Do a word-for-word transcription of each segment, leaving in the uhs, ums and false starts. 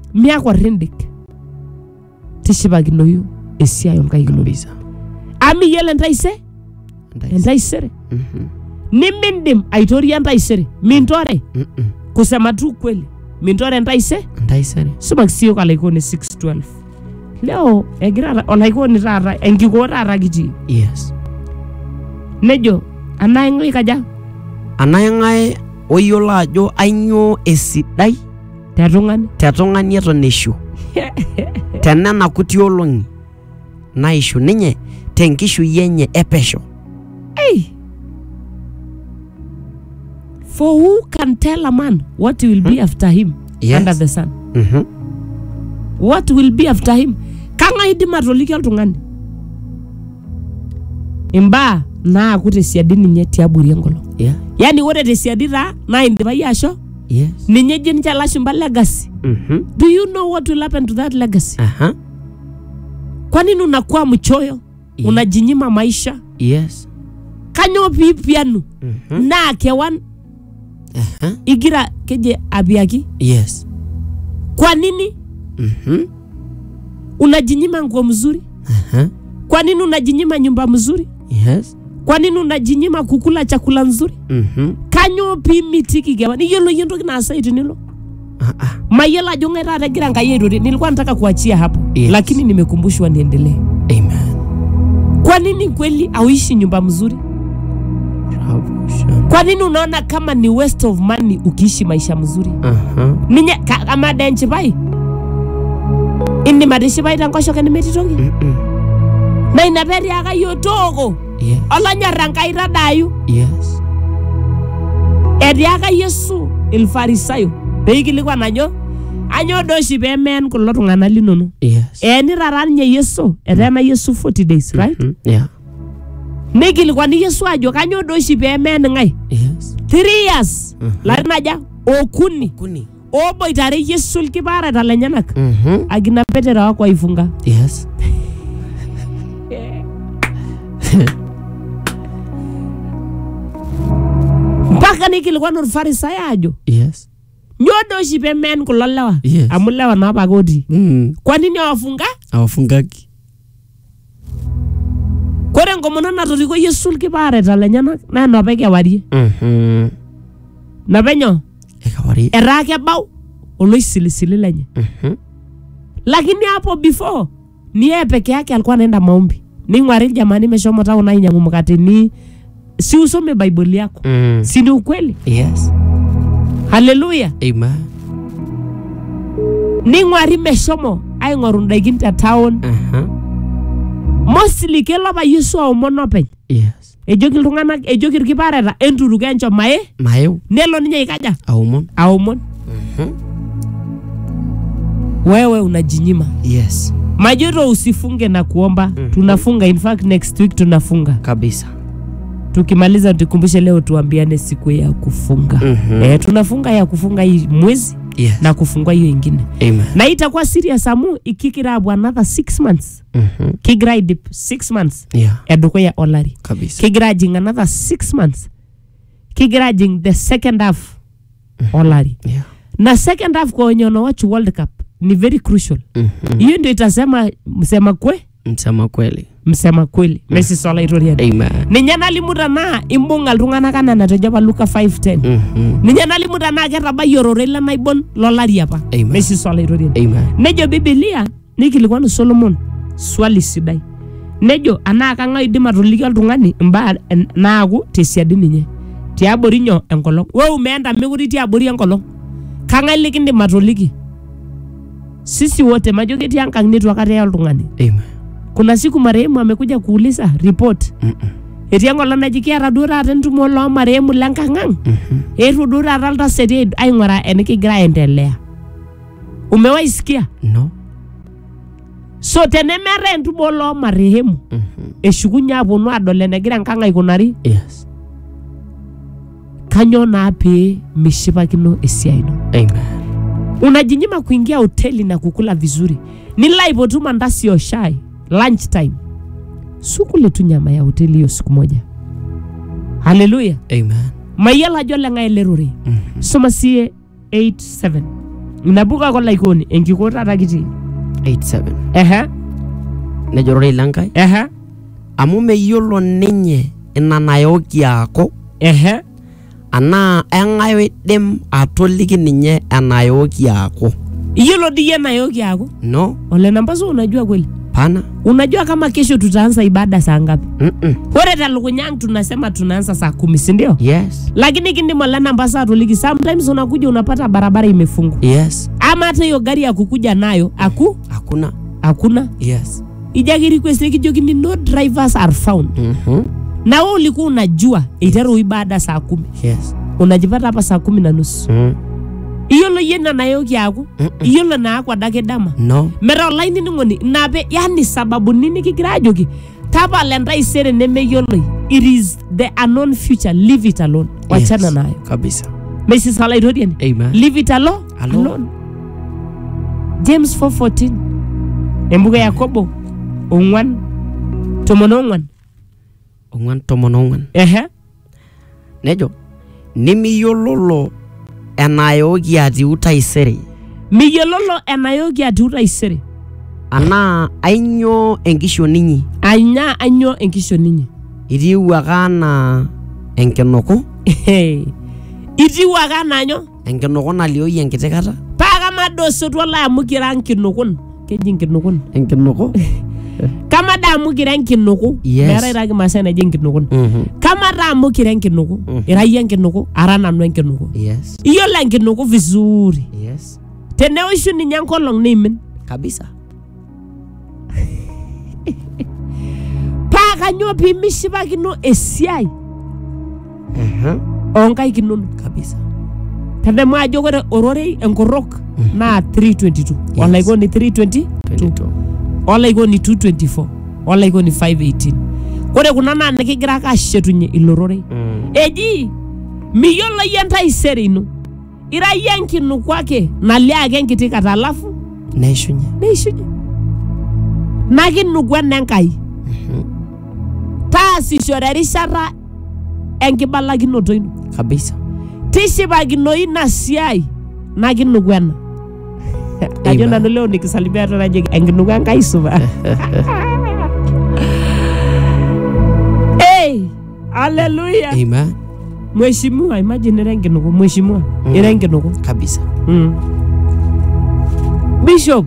Mia kwa rendik. Tishibaginoyu esiai onkaik bisa. Ami yele ntaise? Ntaisere. Mhm. Nimindim aitorian ntaisere. Mintore. Mhm. Kusema tu kweli. Mintore ntaise? Ntaisere. Suma kisio kalaikoni six twelve. Leo egira olaikoni tata enkiko tata kiti. Yes. Nejo anaingai kaja? Anaingai oyiolo ajo ainyo esidai tetungani tetungani eton ishu. Tenena kuti olongi naishu ninye tenkishu yenye epesho. Hey. For who can tell a man what will be after him? Yes. Under the sun? Mhm. What will be after him? Kanga idima toliki oltungani. Imba na akute siadi ninye tiaburi engolo. Yeah. Yani ore te siadi ra na indipa yasho? Yes. Ninye jinja lashumba legacy. Mhm. Do you know what will happen to that legacy? Aha. Kwa nini unakuwa mchoyo? Yeah. Unajinyima maisha? Yes. Kanyo pipianu. Mhm. Na kewan. Aha. Igira keje abiaki? Yes. Kwa nini? Mhm. Unajinyima nguo mzuri? Aha. Kwa nini unajinyima nyumba mzuri? Yes. Kwa nini unajinyima kukula chakula nzuri? Mhm. Kanyo pimi tiki gewa. Ni yelo yendo kina asaiti nilo. Ah ah. Mayela jonga rata gira ngayedo. Nilikuwa nataka kuachia hapo. Yes. Lakini nimekumbushwa niendelee. Amen. Kwa nini kweli auishi nyumba mzuri? Kwa nini unaona kama ni waste of money ukiishi maisha mzuri? Aha. Ninye kama denchi bai. Indi marishi bai tangosho kani metitongi. Mhm. Na inaberi aga yotogo. Yes. Olanya rankai radayu. Yes. Ediaga Yesu il farisayo. Beikilikuwa najo anyo doshi be men kulo tungana linono. Yes. Eni raranye Yesu, etena Yesu forty days, right? Mm -hmm. Yeah. Nikilikuwa ni Yesu ajo kanyo doshi be men ngai. Yes. three years. Mm -hmm. Larinaja okuni. Kuni. Obo itare Yesu likibara talenyanak. Mhm. Agina Petera wako ifunga. Yes. Mpaka nikilikuwa no farisaya ajo. Yes. Nyodo shipe men kulolawa. Yes. Amulewa na bagodi. Mm. Kwa nini wafunga? Awafungaki. Kore ngomono na toriko Yesu likibara talenyanak na no peke wari. Mhm. Na benyo. Ekawari. Erake bau. Oloisilisili lenye. Mhm. Lakini hapo before ni yeye peke yake alikuwa anaenda maombi. Ni ngwari jamani meshomo tao na inyangu mkate ni si usome Bible yako. Mm. Si ni ukweli? Yes. Hallelujah. Amen. Ni ngwari meshomo ay ngorunda ikinta town. Aha. Mostly kelo ba Yesu au monopen. Yes. Ejoki ltung'anak ejoki irkipareta enturu kencho mae. Mayo. Nelo ninye ikaja. Aumon. Aumon. Mhm. Wewe unajinyima. Yes. Majoro usifunge na kuomba. Mm-hmm. Tunafunga, in fact next week tunafunga. Kabisa. Tukimaliza tukumbushe leo tuambiane siku ya kufunga. Mm-hmm. Eh, tunafunga ya kufunga hii mwezi. Yes. Na kufungua hiyo ingine. Amen. Na itakuwa serious amu ikikirabu another six months. Mhm. Kigrade six months. Yeah. Eduko ya olari. Kabisa. Kigrajing another six months. Kigrajing the second half. Mm-hmm. Olari. Yeah. Na second half kwa wenye watch World Cup ni very crucial. Mhm. Hiyo ndio itasema msema kwe? Msema kweli. Msema kweli. Mm. Messi sola itoriana. Amen. Ninyana limuda na imbunga ltung'ana kana natojaba Luka five ten. Mhm. Ninyana limuda na ketaba yororela naibon lolari apa. Amen. Messi sola itoriana. Amen. Nejo Biblia nikilikuwa no Solomon swali sidai. Nejo anaka ngai dima toliki oltung'ani mbaa naaku tesiadi ninye. Tiabori nyo enkolong. Wewe umeenda mikuri tiabori enkolong. Kangai likindi matoliki. Sisi wote majo ketii ankang nitu akata ya oltung'ani. Amen. Kuna siku marehemu amekuja kuuliza report. Mhm. Etii enkolong najikia dura tentumo lo marehemu lenkang'ang. Mhm. Etu dura alta seti aing'ura enikigira endelea. Umewahi sikia? No. So tenemere entumo lo marehemu. Mhm. Eshukunye aponu adol enegira enkang aikunari. Yes. Kanyo na pe mishipakino esiai ino. Amen. Unajinyima kuingia hoteli na kukula vizuri. Ni live otuma ndasi yo shai. Lunch time. Sukule tu nyama ya hoteli hiyo siku moja. Hallelujah. Amen. Mayela jole nga eleruri. Mhm. Soma sie eight seven. Nabuka ko laikoni enkikota takiti eight seven ehe nejo rore lankai ehe amu meyiolo ninye ina nayoki ako ehe ana engae oidim atoliki ninye enayoki ako. Iyiolo diye nayoki ako? No. Ole nambazo unajua kweli? Pana. Unajua kama kesho tutaanza ibada saa ngapi? Mm-mm. Hore talukunyang tunasema tunaanza saa kumi, si ndio? Yes. Lakini kindi mwala nambasa atoliki sometimes unakuja unapata barabara imefungwa. Yes. Ama hata hiyo gari ya kukuja nayo aku hakuna. Hakuna. Yes. Ijagi request nikijogini no drivers are found. Mhm. Na wewe ulikuwa unajua itaru ibada saa kumi. Yes. Unajipata hapa saa kumi na nusu. Mm. Iyolo yena nayoki ako? Iyolo na ako adake dama? No. Mera online ningoni nabe yani sababu nini kigira ajoki? Tapa lenda isere neme yolo. It is the unknown future. Leave it alone. Wachana yes. nayo. Kabisa. Mrs. Halairodian. Amen. Leave it alone. Alone. alone. James four fourteen. Embuga Yakobo. Ongwan. Tomonongwan. Ongwan tomonongwan. Ehe. Nejo. Nimiyololo enayoki ati utaisere. Miyololo enayoki ati utaisere. Ana ainyo enkisho ninyi. Anya anyo enkisho ninyi. Itiwaka na enkinoko. Itiwaka na anyo. Enkinoko nalioyi enkiti kata. Paga madoso twala amukira nkinokon. Keji nkinokon. Enkinoko. Kama da amukira nkinoko. Yes. Mera iraki masana je nkinokon. Mhm. Kama da amukira nkinoko. Mm. Iraiya nkinoko. Arana nwe nkinoko. Yes. Iyo la nkinoko vizuri. Yes. Teneo ishu ni nyankolong nimin. Kabisa. Paga nyopi mishiba kino esiai. Mhm. Onkai kinono. Kabisa. Tende mwa jogore orore enkorok Mm. na three twenty-two. Yes. Wala iko ni three twenty-two. twenty-two. Wala iko ni two twenty-four. Wala iko ni five eighteen. Kore kuna na nikigira ka shetunye ilorore. Mm. Eji miyolo yenta isere ino. Ira yanki nukwake na liage nkiti kata alafu Neishunye. neishunye. Nagi nukwa nenkai. Mhm. Taasi shoreri shara enkibalakinoto ino. Kabisa. Tishibakino ina siai nagi nukwena. Kajo na leo nikisalimia tena je enginukwa ngai suba. Hey, hallelujah. Amen. Mheshimiwa, imagine renginuko mheshimiwa. Mm. Irenginuko. Kabisa. Mm. Bishop.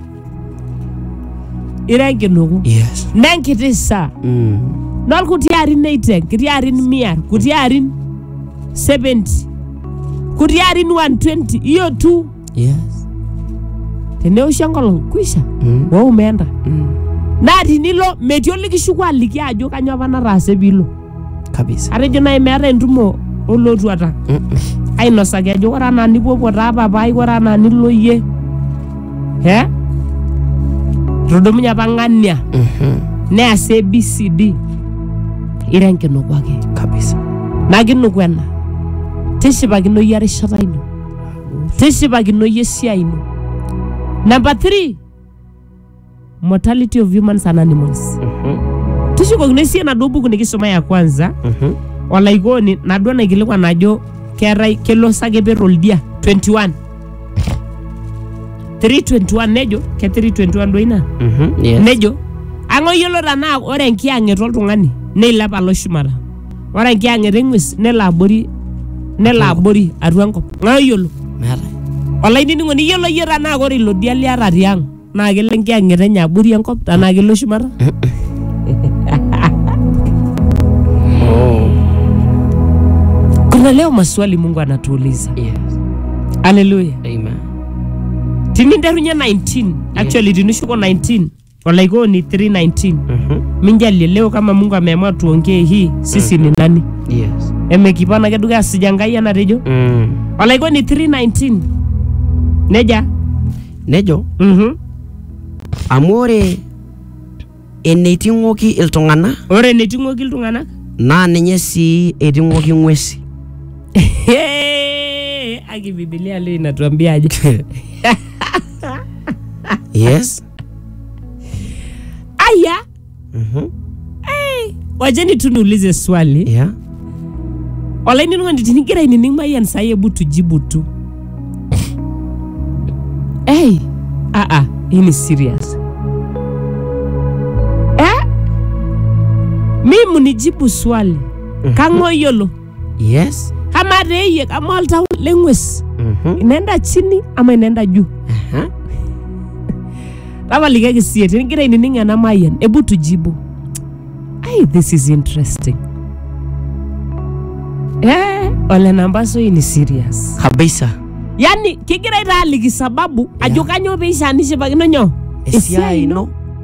Irenginuko. Yes. Nenkitisa. Mm. Nol kutiarin neiten, kutiarin miar, kutiarin seventy. Kutiarin one twenty. Iyo tu. Yes. Teneo shangolong kuisha. Mm. Wa umeenda. Mm. Nadi nilo metioliki shukwa liki ajo kanyoba na rase bilo. Kabisa. Arejo na imere ntumo olotu ata. Mm. Aino sage ajo ora na ni popo ta papa ora na ni loye. He? Rodomunya pangania. Mhm. Ne ase B C D. Irenkeno kwake. Kabisa. Naginu kwena. Tishibakino yare shata ino. Tishibakino yesia ino. Number three. Mortality of humans and animals. Mhm. Tushiko gnesia na dobu kunikisoma ya kwanza. Mhm. Wala igoni na duana igilikuwa najo kerai kelo sage perol dia twenty-one. three twenty-one nejo ke three twenty-one doina. Mhm. Yes. Nejo ango yolo rana ore enkiange toltungani neilapa lo shumara. Ore enkiange rengwes nela abori nela abori atua enkop. Ngayo yolo. Mera. Wala ini ngoni yolo yera na ore lo dia liara riang na kele enkiange tenya abori enkop tana kelo shumara. Oh. Kuna leo maswali Mungu anatuuliza. Yes. Hallelujah. Amen. Tininderunya nineteen. Actually tinushuko nineteen. Wala iko ni three nineteen. Mhm. Minjali leo kama Mungu ameamua tuongee hii sisi ni nani? Yes. Emekipana keduka sijangai na rejo. Mm. Wala iko ni three nineteen. Neja. Nejo. Mhm. Amore eneitingoki iltung'ana Ore netingoki iltung'anak. na ninye si etingoki ng'wesi. Aki Biblia leo inatuambia aje? Yes. Aya. Mhm. Wajeni tuniulize swali. Yeah. Wala ini ngondi tinigira ini ningma yan saye butu jibutu. Ah ah, hii ni serious. Eh? Mimi nijibu swali. Mm-hmm. Kango yolo. Yes. Kama reye kama alta lengwes. Mhm. Inaenda chini ama inaenda juu? Aha. Baba ligege siete ningira inininga na mayen ebu tujibu. Ay, this is interesting. Eh, ole nambaso hii ni serious. Kabisa. Yani kigira ita ligi sababu yeah. Ajukanyo beisha nishiba ino nyo. Esia ino.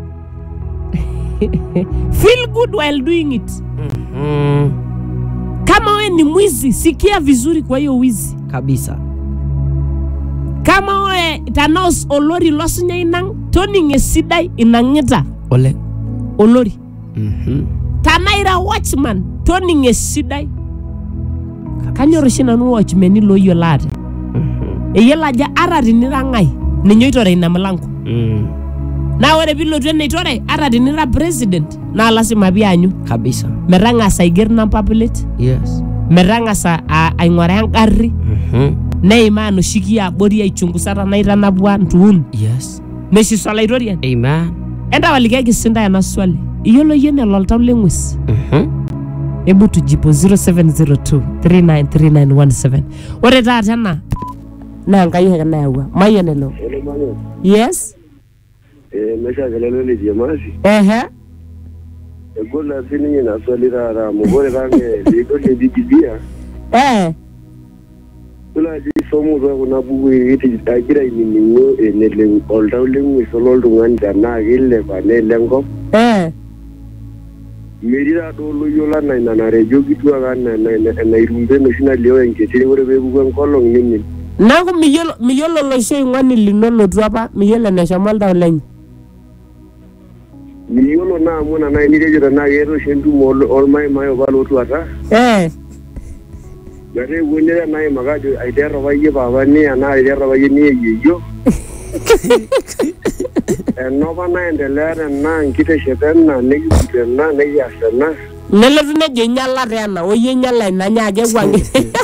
Feel good while doing it. Mhm. Kama we ni mwizi, sikia vizuri kwa hiyo wizi. Kabisa. Kama we tanos olori losunya inang, toning esidai inangita. Ole. Olori. Mhm. Tanaira watchman, toning esidai. Kanyo shina nu watchman ilo yo late. Mhm. Eyela ja arari nirangai, ninyo itore ina mlango. Mhm. Na ore bilo twene itore arari nira president, na lazima bianyu. Kabisa. Meranga sa iger number plate. Yes. Meranga sa aingore engari. Mhm. Neima no shikia bodi ya ichungusara na ira nabwa ntuun. Yes. Meshi swala itorian. Amen. Enda waligegi sinda ya na swali. Iyolo yene lolta lengwes. Mhm. Ebu tujipo zero seven zero two three nine three nine one seven. Ore tata na na ngai na yawa. Mayenelo. Yes. Eh, mesha galelo le diamasi. Eh. Egola sini na swali rara mugore range liko le biblia. Eh. Kula di somo za kuna bugu yiti tagira iningo enele olta ulengu solo ndunganda na gile bane lengo. Eh. Merira dolo yola na na na rejo gitu aga na na na irumbe no shina leo enketiri ore bebu kolong nini. Nangu miyolo miyolo lo shey ngani linolo tuapa miyolo na shamalda olen. Miyolo na mona na ni rejo na yero shendu mol ol mai mai obalo tuata. Eh. Gare wonera na magajo aidera waye baba ni ana aidera waye ni yeyo. No bana endelea na nkite shetana negi na negi asana. Nele tune je nyala rena oye nyala na nyage gwange.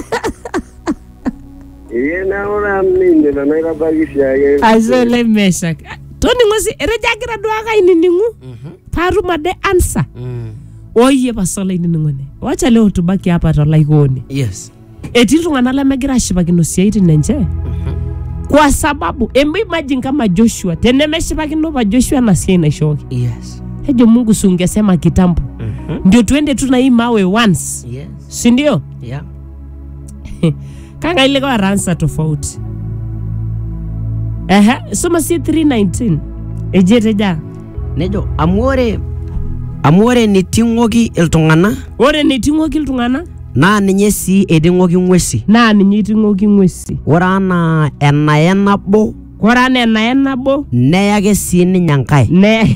Ye na ora ni na na ira bagisi ya. Azele meshak. Toni ngosi erejagira duaga ininingu. Mhm. Paru made answer. Mhm. Oye basola ininingone. Wacha leo tubaki hapa to laikoni. Yes. Eti tungana la megira shibakino siaiti nenje. Mhm. Kwa sababu embe imagine kama Joshua tenemeshibakino ba Joshua na sie na shoki. Yes. Hejo Mungu sungesema kitambo. Mhm. Ndio twende tuna hii mawe once. Yes. Si ndio? Yeah. Kanga ile kwa answer tofauti. Aha, soma si three nineteen. Ejeteja. Nejo amore amore nitingoki iltungana. Ore nitingoki iltungana. Na ninye si edingoki ngwesi. Na ninye itingoki ngwesi. Ora na enaye nabo. Ora na enaye nabo. Neyake si ninyankai. Ne.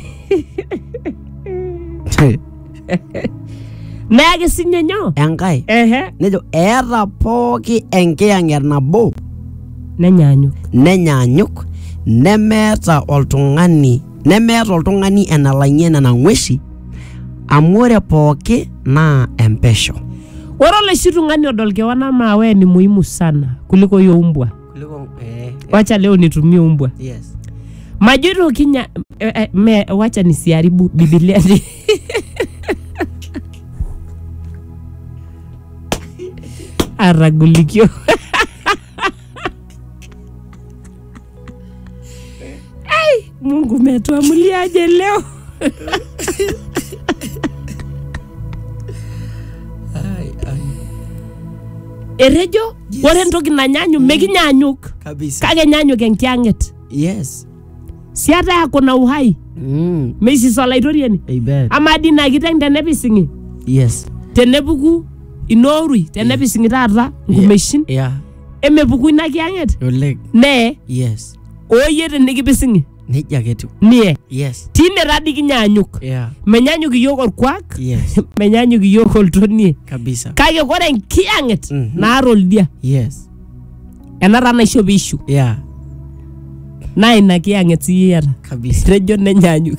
Neyake si nyenyo. Enkai. Ehe. Nejo eeta pooki enkiyang'et nabo. Nenyanyuk. Nenyanyuk. Nemeeta oltung'ani. Nemeeta oltung'ani enalang'ie nena ng'wesi. Amu ore pooki naa empesho. Ore ole shitung'ani odol kewana mawe ni muhimu sana kuliko hiyo umbwa. Kuliko eh. Wacha leo nitumie umbwa. Yes. Majiro kinya eh, eh, me wacha nisiharibu Biblia. Aragulikio. Ai, Mungu umetuamuliaje leo? Ai ai. Erejo, yes. Ore ntoki nanyanyuk mm. Mekinyanyuk. Kabisa. Kage nyanyuk enkianget. Yes. Siata yako na uhai. Mm. Meisi sola itoriani. Amen. Amadi na kiteng tenepisingi. Yes. Tenepuku inorui tenepisingi tata ngumeshin. Yeah. Emepuku ina kianget. Oleg. Ne. Yes. Oye tenekipisingi. Nija ketu. Nie. Yes. Tine radi kinyanyuk. Yeah. Menyanyuk iyok orkwak. Yes. Menyanyuk iyok oltonie. Kabisa. Kage kore nkianget mm -hmm. naarol dia. Yes. Enara naisho bishu. Yeah. Na ina kianget siyera. Kabisa. Rejo nenyanyuk.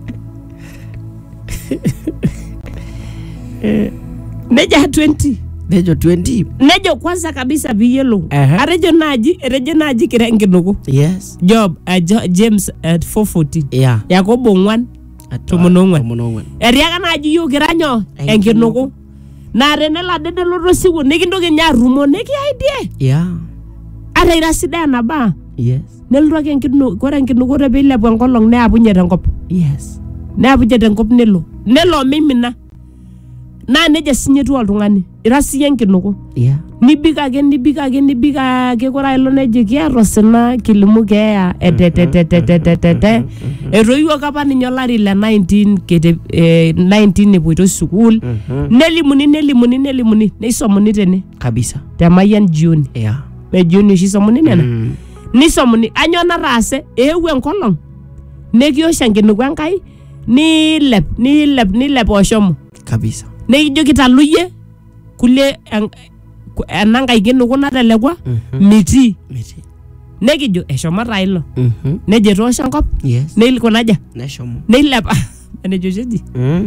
Neja twenty. Nejo twenty. Nejo kwanza kabisa biyelo. Aha. Arejo naji, arejo naji kira enkinuku. Yes. Job, uh, jo, James at four fourteen. Yeah. Yakobo ngwan. Tomonongwan. Tomonongwan. Eriaga naji yu kiranyo Enkinuku. enkinuku. Na renela dede lodo siwo nikindoki nya rumo neki idea. Yeah. Ara irasida na ba. Yes. Nelo ake enkinu kore enkinuku re piilepu enkolong neapunye tenkop. Yes. Neapunye tenkop nelo. Nelo mimina. Na neja sinyetu oltung'ani. Ira siye enkinuku. Yeah. Nibika ake nibika ake nibika ake kore ilo neji kiaro sina kilimu keya etetetetetetete. Etoiwuoki apa ninye olari le nineteen kete eh, nineteen epoito sukuul. Nelimuni nelimuni nelimuni neisomuni tene. Kabisa. Te Mayian jioni. Yeah. Me jioni oshi isomuni nena. Mm. Nisomuni anyoo nataase eewuo enkolong nekiosha enkinuku Enkai nilep nilep nilep oshomo. Kabisa. Nekijo kitaluye kulie enankai kinuku natelekwa miti. Miti. Nekijo eshomo taa ilo. Mhm. Nejo etoosho enkop. Yes. Neilikunaja. Neshomo. Neilep. Enejo sheji. Mm.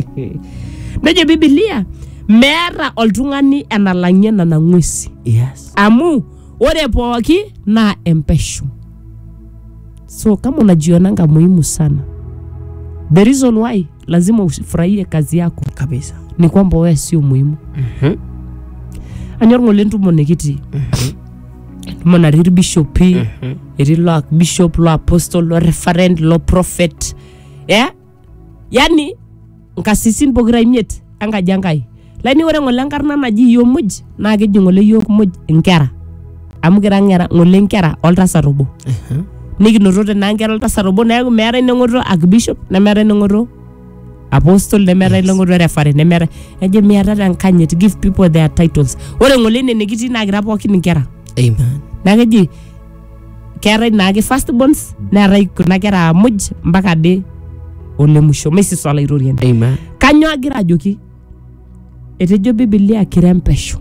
Nejo Biblia meeta oltung'ani enalang'ie nena ng'uesi. Yes. Amu ore pooki na empesho. So kama unajionanga muhimu sana, the reason why lazima ufurahie kazi yako Kabisa. ni kwamba wewe sio muhimu. Mhm. Anyor ngole ntumo nekiti. Mhm. Mona rir bishop, mhm. Iri lo bishop, lo apostle, lo referent, lo prophet. Yeah? Yani nkasisin bogira imiet anga jangai. Laini ore ngole enkarna naji yo muj na keji ngole yo muj nkera. Amu kira ngera ngole nkera oltasarobo. Mhm. Nikinoto na nkera oltasarobo neeku meera inengoto archbishop nemeera inengoto apostle nemeera inengoto referent nemeera eje meera tenkanyit give people their titles. Ore ngole ene nekiti na kira pookin nkera. Amen. Na keji kera naake first bonds neerai kuna kera muj mpaka de ole musho mesi swala irorian. Amen. Kanyo agira ajoki etejo Biblia kirempesho.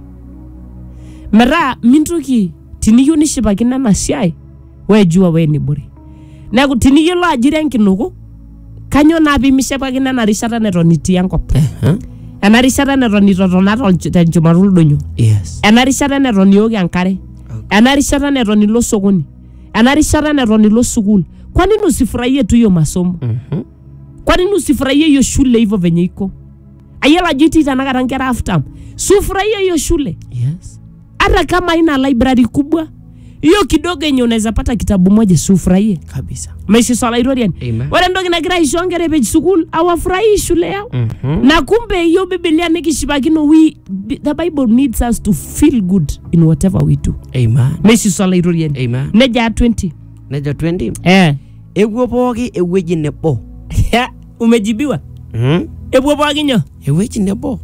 Mera mintoki tiniyu nishipakina na siai we jua we ni bure. Neeku tiniyiolo ajira enkinuku kanyo na bimishipakina na rishata netoniti enkop. Uh-huh. Ena rishata netoni totona tenchumaru ildonyo. Yes. Ena rishata netoni yoki enkare. Okay. Ena rishata netoni lo sokoni. Ena rishata netoni lo sukuul. Kwa nini usifurahie tu hiyo masomo? Mhm. Kwa nini usifurahie hiyo shule hivyo venye iko? Ayala jiti tanaka ngera after. Sufurahie hiyo shule. Yes. Hata kama ina library kubwa, hiyo kidogo yenye unaweza pata kitabu moja sufurahie. Kabisa. Mesi swala irorian. Amen. Wale ndogi na gira ishongere page school awafurahi shule yao. Mhm. Na kumbe hiyo Biblia nikishibakino we the Bible needs us to feel good in whatever we do. Amen. Mesi swala irorian. Amen. Neja twenty. Neja twenty. Eh. Ewo pooki eweji nebo. Umejibiwa? Mhm. Ewo pooki nyo. Eweji nebo.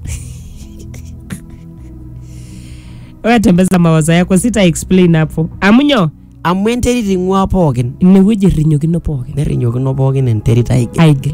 Wewe tembeza mawazo yako sita explain hapo. Amunyo Amu enterit ing'ua pookin. inewueji rinyokino pookin. Nerinyokino pookin enterit aigil. Aigil.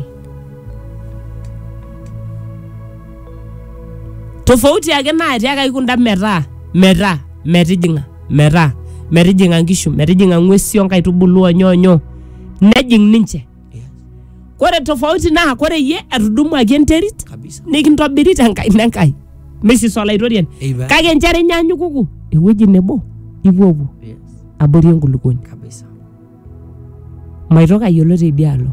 Tofauti yake na ati akaikunda metaa metaa metijinga metaa metijinga nkishu metijinga ng'uesi onkaitubulu nyonyo nejing ninche. Yes. Kore tofauti na kore ye atudumu ake enterit Kabisa. nikintobirita enkai nenkai. Mesi swala irorian. Amen. Kake nchere nyanyukuku ewueji nebo ipuopuo Yes. abori enkulukuoni. Kabisa. Maitoka yiolo teidialo.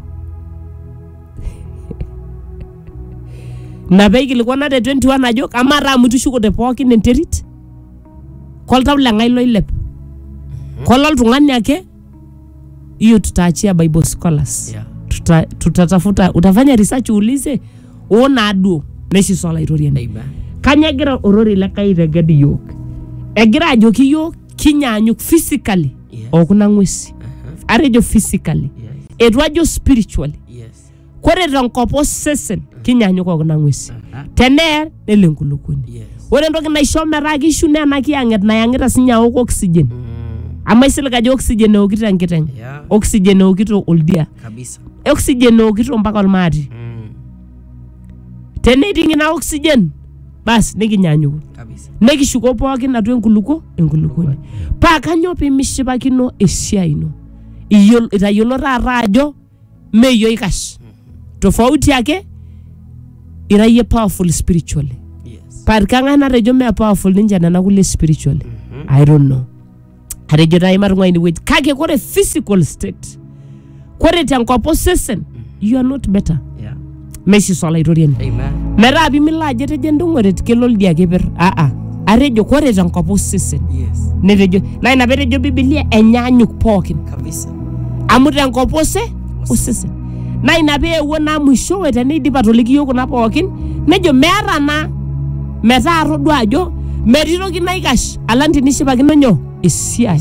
Na peikilikuana te twenty-one ajo kama taa mutushukote pookin enterit. Koltau lengai loilep. Kola oltung'ani ake hiyo tutaachia Bible scholars. Yeah. Tuta, tutatafuta utafanya research uulize uona aduo mesi swala irorian. Amen. Kanyagira orori le kai regedi yok. Egira ajoki yok kinyanyuk physically. Yes. Okuna ng'uesi. Uh-huh. Arejo physically. Yes. Etwajo spiritually. Yes. Kore tonkopo sesen kinyanyuk okuna ng'uesi. Uh-huh. Teneer nele nkulukuoni. Yes. Ore entoki naisho metaa kishu nena kiang'et nayang'ita sinye aok oxygen. Mm. Ama isilig ajo oxygen eokito enkiteng'. Yeah. Oxygen eokito oldia. Kabisa. Oxygen eokito mpaka olmaati. Mm. Teneiting ina oxygen bas nikinyanyuk. Kabisa. Nekishuko pookin atua enkulukuo enkulukuoni. Paa kanyo pimishipakino esiai ino. Iyiolo itayiolo taata ajo meeyio ikash. Tofauti yake ira yie powerful spiritually. Yes. Par kanga na rejo me powerful ninja na nakule spiritually. Mm-hmm. I don't know. Arejo na imar ngwa ini wait. Kage kore physical state. Kore tanko possession. You are not better. Yeah. Messi sola itorian. Amen. Mera abi mila jete jendung weret kelol dia keber. Ah ah. Arejo kore tanko possession. Yes. Ne rejo. Na ina berejo Biblia enyanyuk pokin. Kabisa. Amu tanko posse possession. Na ina be wona mwisho weta ni dipa toliki yoko na pokin. Nejo mera na meta arodo ajo meriro kinaikash alanti nishipakino nyo esiai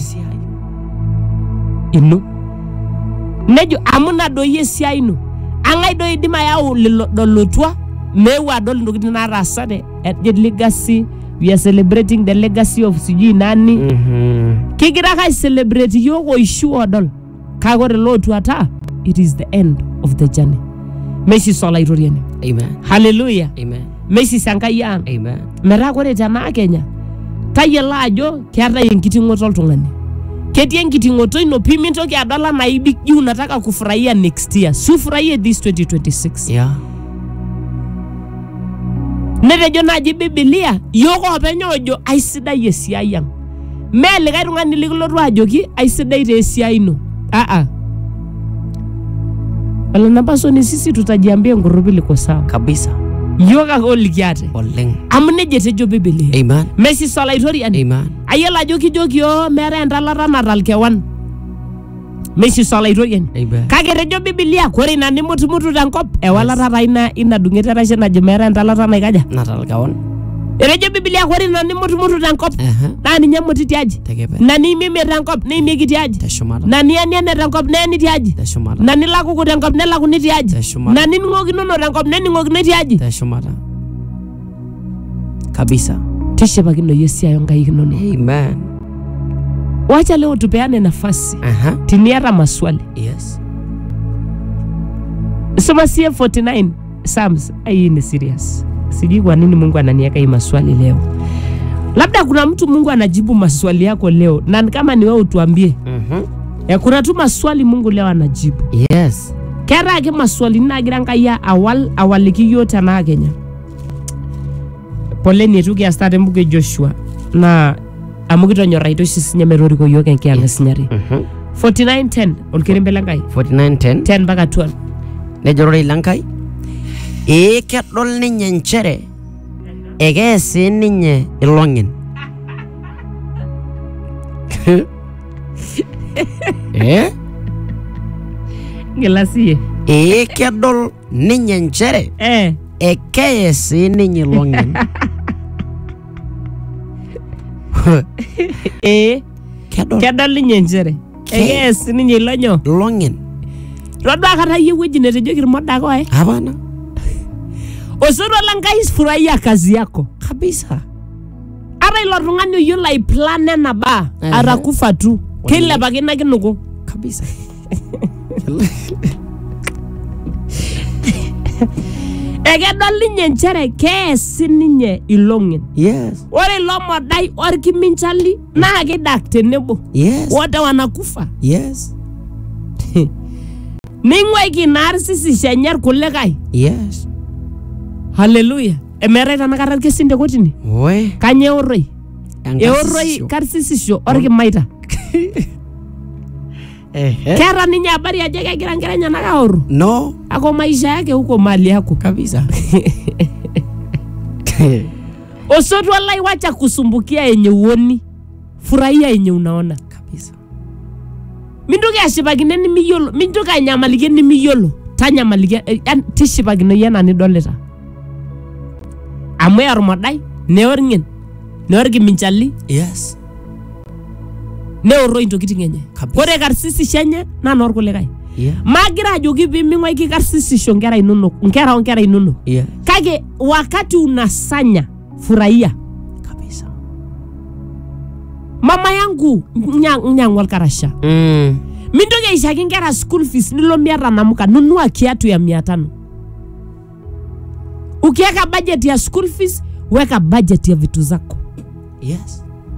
ino nejo amuna doye esiai ino angai do idima yau lolotwa mewa dol ndokitina narasade at the legacy we are celebrating the legacy of siji nani Mhm. kigira kai celebrate yoko ishu odol kagore lotwa ta it is the end of the journey Messi sola itoriane. Amen. Hallelujah. Amen. Messi sankayang. Amen. Mera kore tana Kenya. Tayela ajo kiata yenkitingoto oltungani. Ketii enkitingoto ino pimintoki adala na ibik yu unataka kufurahia next year. Sufurahie this twenty twenty-six. Yeah. Netejo naji Biblia yoko openyo ojo aisidai esiai yang. Mele kai tungani likilotu ajoki aisidai te esiai ino. Ah ah. Wala nabaso ni sisi tutajiambia ngurubi liko sawa. Kabisa. Yoga goli kiate. Oleng. Amne jetejo Biblia. Amen. Messi sola itorian. Amen. Ayela joki joki yo mera endalata natal kewan. Messi sola itorian. Amen. Kage rejo Biblia kore ina nimutu mutu tankop e wala tata ina ina dungete rashe na jemera endalata naikaja. Natal kawan. Rejo Biblia kore ina nimutu mutu tankop. Aha. Na ni nyamuti tiaji. Tegepe. Na ni mimi tankop ni mimi tiaji. Teshumata. Na ni ani ani tankop na ni tiaji. Teshumata. Na ni laku ku tankop na laku ni tiaji. Teshumata. Na ni ngokino no tankop na ni ngokino tiaji. Teshumata. Kabisa. Tisheba kino yesi ayo ngai kinono. Amen. Wacha leo tupeane nafasi. Aha. Tiniara maswali. Yes. Soma C F forty-nine Psalms. Hii ni serious. Sijui kwa nini Mungu ananiweka hii maswali leo. Labda kuna mtu Mungu anajibu maswali yako leo. Na kama ni wewe utuambie. Mhm. Ya kuna tu maswali Mungu leo anajibu. Yes. Kera ake maswali nagira nkaya awal awaliki yote na Kenya. Poleni yetu kia start mbuge Joshua na amukito nyoraito sisinya merori ko yoke kia ngasinyari. Mhm. forty-nine ten olkirimbele ngai. forty-nine ten. ten mpaka twelve. Nejoroi lankai. Ee kedol ninye nchere. Ekeesi ninye ilong'in. Eh? Ngelasie. Ee kedol ninye nchere. Eh. Ekeesi ninye ilong'in. Eh. Kedol. Kedol ninye nchere. Yes, ninye ilonyo. Ilong'in. Rodwa kata yie weji netejoki irmoda ko eh. Hapana. Osoro langai furahia kazi yako. Kabisa. Ara ilo tung'ani oyiolo aiplan ena baa Uh-huh. arakufa tu. Kilepaki ina kinuku. Kabisa. Ekedol ninye nchere keesi ninye ilong'in. Yes. Ore ilo modai orkiminchali naa kidak tenebo. Yes. Wote wanakufa. Yes. Ning'uiki narsisi enye kulikae. Yes. Hallelujah. Emerai tanakata irkesin te kotini. We. Kanye eoroi. Eoroi Eoroi. karsisisho orkimaita. Ehe. Kera ninye habari aje kegira nkera enyenak aoru. No. Ako maisha yake huko mali yako. Kabisa. Osotu alai wacha kusumbukia yenye uoni. Furahia yenye unaona. Kabisa. Minduke ashipakine nimiyolo. Minduke anyamalike nimiyolo. Tanyamalike. Eh, tishipakine yena nidolita. Amwe armodai. Neorngin. Neorkiminchali. Yes. Neoro intokitin enye. Kabisa. Kore karsisi shenye na norkulikae. Yeah. Magira ajoki piming'uiki karsisisho nkera inonok, nkera onkera inonok. Yeah. Kake wakati unasanya furahia. Kabisa. Mama yangu nyang'u alkarasha. Mm. Mintoki aishaki nkera school fees nilo miata namuka nunua kiatu ya mia tano. Ukiweka budget ya school fees, weka budget ya vitu zako. Yes.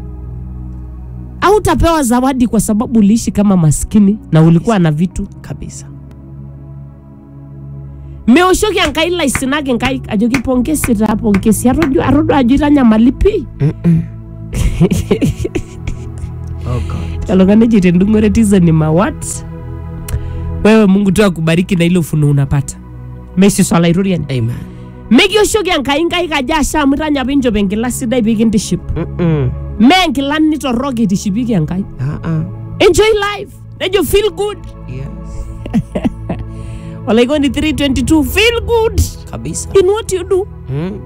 Au utapewa zawadi kwa sababu uliishi kama maskini na ulikuwa na vitu. Kabisa. meoshoki enkai laisinak enkai ajoki pongesi ta pongesi arodu arodu ajo itanyamali pi. Oh God. Alokane jite ndungore tiza ni mawat. Wewe Mungu tu akubariki na ile ufunuo unapata. Messi swala irurian. Amen. Meki oshoki enkai nkai kaja sha mutanya pinjo bengila sidai bigindiship. Mm. Mengi lani toroki tishipiki enkai. Uh-uh. Enjoy life. Let you feel good. Yes. Well, I go in three twenty-two. Feel good Kabisa. in what you do. Mm.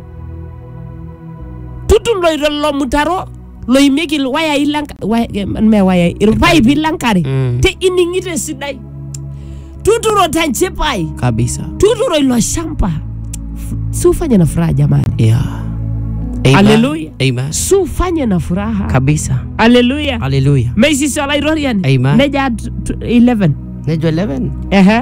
Tutu lo lo mutaro lo imeki waya ilanka waya me waya irpai bilankari. Mm. Te iningite sidai. Tutu ro tanchepai. Kabisa. Tutu ro ilo shamba. Sufanye na furaha jamani. Yeah. Amen. Hallelujah. Amen. Sufanye na furaha. Kabisa. Hallelujah. Hallelujah. Messi swala irorian. Amen. Neja eleven. Nejo eleven. Ehe.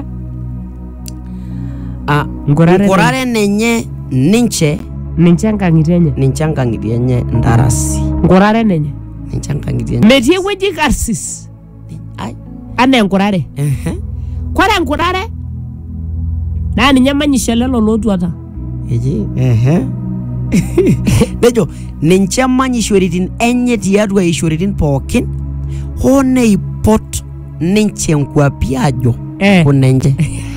Ah, Ngorare ngorare nenye ninche ninchanga ngitenye. ninchanga ngitenye ndarasi. Ngorare nenye. Ninchanga ngitenye. Metie weji karsis. Ai. Ane ngorare. Eh. Kwara ngorare. Nani nyamanyisha lelo lotu ata. Eji. Eh. Nejo ninche manyishweritin enye tiatua ishweritin pookin hone ipot ninche nkwapi ajo Eh. kunenje.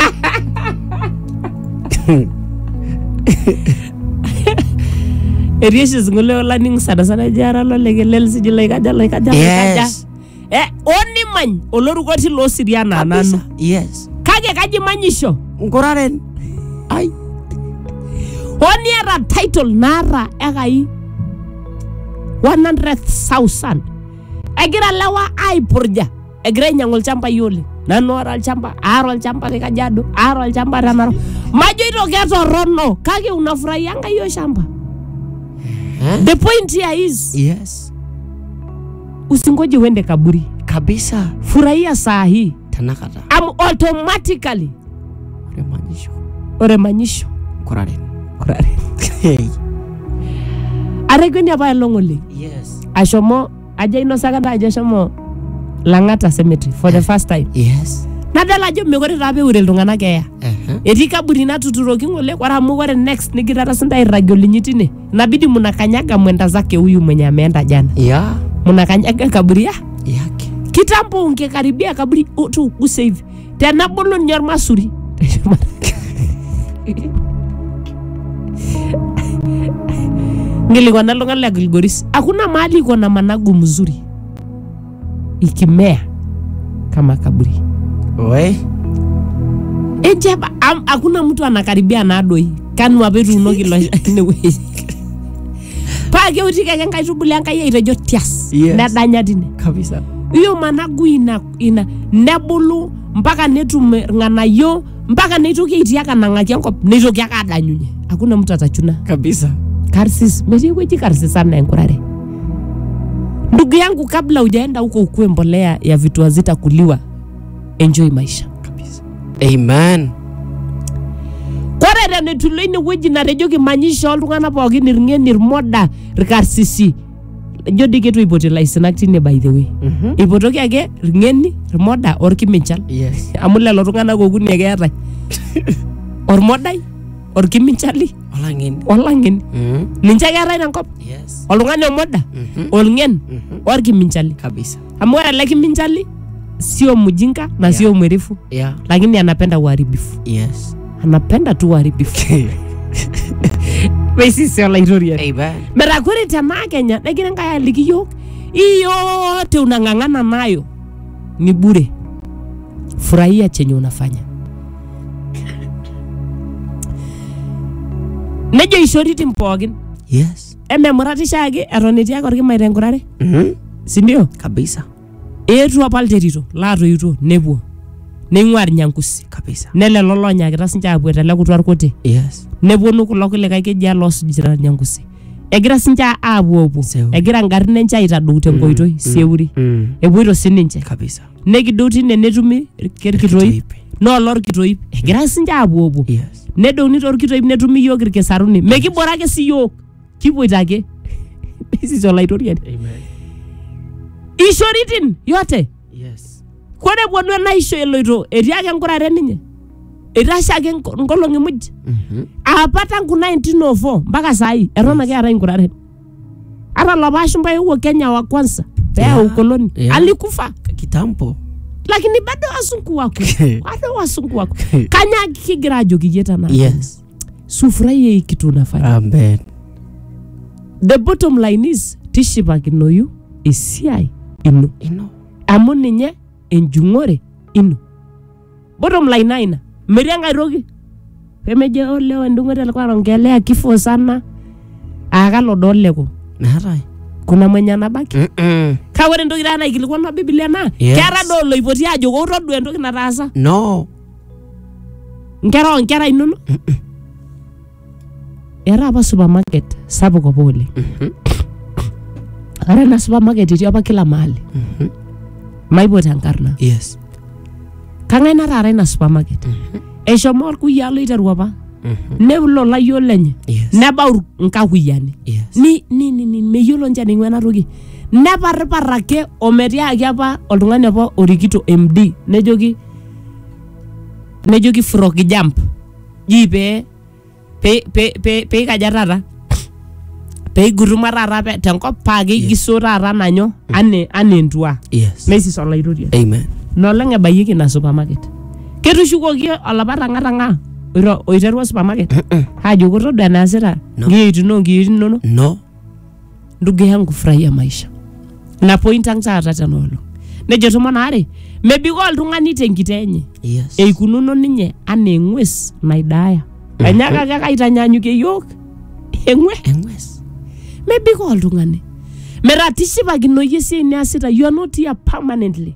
Erieshe zingule ola ning sana sana jara lo legelel sijile kaja lo kaja kaja. Eh oni man oloru koti lo siriana nanu. Kabisa. Yes. Kage kaji manyisho. Ngoraren. Ai. Oni era title nara egai one hundred thousand. Egira lewa ai purja. Egira nyangol chamba yole. Nanu ara chamba, aro chamba de Kajiado, aro chamba Ramaro. Majo ito keto rono, kage unafurahianga hiyo shamba. Huh? The point here is, Yes. usingoje wende kaburi. Kabisa. Furahia saa hii. Tanakata. I'm automatically Remanyisho. oremanyisho. Ngoraren. Kurare. Hey. Aregweni apa elongole. Yes. Ashomo, aja ino sakanda aja shomo Langata Cemetery for the first time. Yes. Nadala jo megore rabe ure iltung'anak keya. Uh-huh. Etii kaburi natuturoki ng'ole kwara amu ore next nikitara sinda irragi olinyitine. Inabidi mnakanyaga mwenda zake huyu mwenye ameenda jana. Yeah. Mnakanyaga kaburi ya. Yake. Kitambo ungekaribia kaburi tu usave. Tena bolo nyor masuri. Nilikuwa nalonga la Gilgoris. Hakuna mahali iko na managu mzuri ikimea kama kaburi. Oi. Ejeba hakuna mtu anakaribia na adoi. Kanu wapetu unoki lo anyway. Page utika kengai tubuli ankai itejo tias. Yes. Nadanya dine. Kabisa. Iyo managu ina ina nebulu mpaka netum nganayo mpaka neitoki itiaka nang'aki enkop neitoki aka adanyunye. Hakuna mtu atachuna. Kabisa. Karsis, metii weji karsis sana enkurare. Ndugu yangu kabla hujaenda huko ukue mbolea ya vitu hazita kuliwa. Enjoy maisha. Kabisa. Amen. Korere netuloine weji na rejoki manyisha oltung'anak pookin irng'en irmoda irkarsisi. Jodi ketu ipotela isinak tine by the way. Mhm. Ipotoki ake irng'eni, irmoda orkiminchal. Yes. Amu lelo tung'anak okuni ake eetai. Ormodai, orkiminchali, Olangeni. olang'eni. Mhm. Ninche ake eetai tenkop. Yes. Oltung'ani omoda, Mhm. olng'en, Mhm. orkiminchali. Kabisa. Amu ore ele kiminchali sio mjinga na Yeah. sio mwerefu, Yeah. lakini anapenda uharibifu. Yes. Anapenda tu uharibifu. Basi sio la historia. Amen. Merakuri tena Kenya, lakini ngaya likiyo. Iyo yote unang'ang'ana nayo ni bure. Furahia chenye unafanya. Nejo ishoriti mpogin. Yes. Eme muratisha ake etoniti ake orkimaita enkurare. Mhm. Sindio? Kabisa. Eetu apal terito, laatoito, nepuo. Neing'uar nyangusi. Kabisa. Nelelo loonyakita sinche aapuo telekutu orkuti. Yes. Neponu kulo kulikae kejia loosujita nyangusi. Egira sinche aapuopuo. Seuri. Egira ngarrin enche aitadou tenkoitoi seuri. Mm. Epuoito sininche. Kabisa. Nekidou tine netumi kerkitoip. Noolorkitoip. Egira sinche aapuopuo. Yes. Nedouni torkitoip netumi yiok irkisaruni. Mekibore ake siyiok. Kipoito ake. Basi olaitoriani. Amen. Ishoritin yote. Yes. Kore ponu enaisho eloito etii ake enkurare ninye. irashake ngolongi muj Mhm. apata ngu nineteen oh four mpaka sai erona ke ara ingurare ara labashumba yuko Kenya wa kwanza pea Yeah. ukoloni Yeah. alikufa Kitambo. lakini bado wasungu wako bado wasungu wako kanya kigrajo kijeta na Yes. sufurahie kitu unafanya. Amen. The bottom line is tishipakinoyu esiai ino Ino. amu ninye enjung'ore ino. Bottom line aina merianga rogi pemeje ole wendung'ore alikuwa anaongelea kifo sana akalo doleko Narai. kuna mwenye anabaki Mm. kawere ntoki rana ikilikuwa na Biblia na Yes. kera dolo ipoti ajo ko todua entoki nataasa No. nkera onkera inono era apa supermarket sapuk apa oleng. Mhm. Ara na supermarket etii apa kila mahali Mhm. maipot enkarna Yes. kang'ae nataara ina supermarket eshomo orkuyiaa loiteru apa Mhm. nepulo layiok lenye Yes. nebau nkakuyiani Yes. ni ni ni ni meyiolo nche ning'u ena toki neparipar ake ometiaki apa oltung'ani apa orikito M D nejoki nejoki frog jump ji pee pe pe pe pe kaja taata pe guruma taata pe tenkop paa keigiso taata nanyo ane ane entua Yes. mesis olairoria Amen. nolong ebayieki ina supermarket ketushukoki olapa tang'atang'a oiro oiterua supermarket Mm-mm. ajo kotodua enaasita No. nkiitino nkiitin inono No. ndugu yangu furahia maisha na point ang taata tenoolong nejo tomon are mebiko oltung'ani tenkite enye Yes. eikununo ninye anaa eng'ues naidaaya enyakaki ake aitanyanyukie yiok eng'ue Engwes. mebiko oltung'ani metaa tishipakinoyie esiai niasita you are not here permanently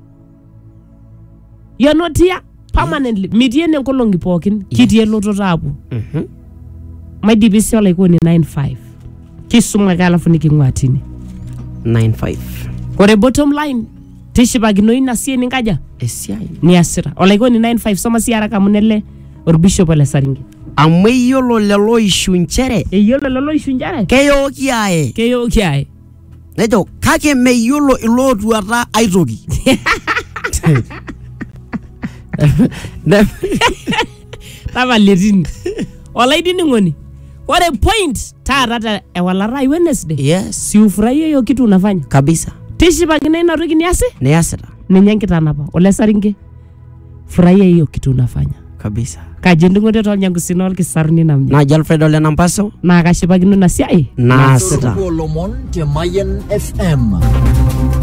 you are not here permanently mitii ene nkolong'i pookin kitii elototo apuo Mhm. maidipi sii olaikoni nine five kisuma ake alafu niking'ua tine nine five. ore bottom line tishipakinoyu ina siai ninkaja Esiai. niasita olaikoni nine five soma sii haraka amu nele orbishop ole Saringe Amu eyiolo lelo ishu nchere eyiolo lelo ishu njere keyooki ae. keyooki ae Nejo kake meyiolo ilootuata aitoki. Ne- tapaletini olaidining'oni ore point taata te ewalata ai Wednesday Yes. si ufurahie hiyo kitu unafanya Kabisa. tishipakino ina toki niasi Niasita. ninye enkitanapa ole Saringe furahia hiyo kitu unafanya Kabisa. kaji endung'oto tolnyangusino olkisaruni namnya Naji Alfred Ole Nampaso. naa kashipakino ina siai Naasita. Lomon te Mayen F M.